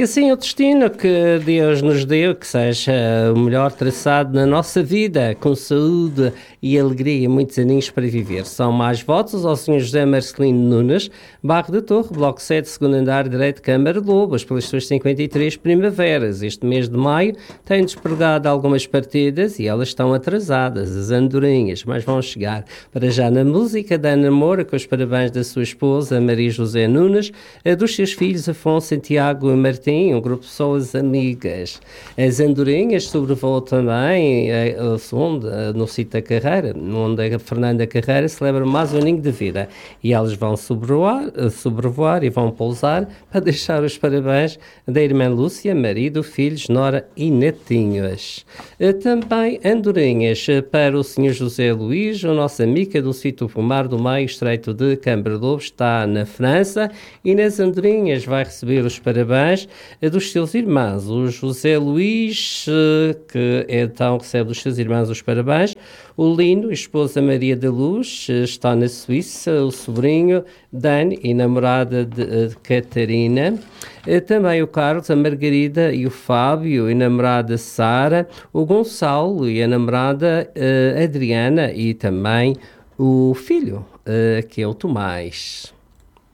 E assim o destino que Deus nos deu, que seja o melhor traçado na nossa vida, com saúde e alegria e muitos aninhos para viver. São mais votos ao Sr. José Marcelino Nunes, Barro da Torre, Bloco 7, segundo andar, direito, Câmara de Lobos, pelas suas 53 primaveras. Este mês de maio tem despregado algumas partidas e elas estão atrasadas, as andorinhas, mas vão chegar. Para já na música da Ana Moura, com os parabéns da sua esposa, Maria José Nunes, a dos seus filhos, Afonso, Santiago e Martim, um grupo de pessoas amigas. As andorinhas sobrevoam também o segundo, no sítio da Carreira, onde a Fernanda Carreira celebra mais um aninho de vida. E elas vão sobrevoar e vão pousar para deixar os parabéns da irmã Lúcia, marido, filhos, nora e netinhos. Também andorinhas para o Sr. José Luís, o nosso amigo do sítio Pomar do Meio, estreito de Câmara de Lobos, está na França, e nas andorinhas vai receber os parabéns dos seus irmãos. O José Luís, que então recebe dos seus irmãos os parabéns. O Lino, a esposa Maria da Luz, está na Suíça. O sobrinho Dani e namorada de Catarina. Também o Carlos, a Margarida e o Fábio e namorada Sara. O Gonçalo e a namorada Adriana e também o filho, que é o Tomás.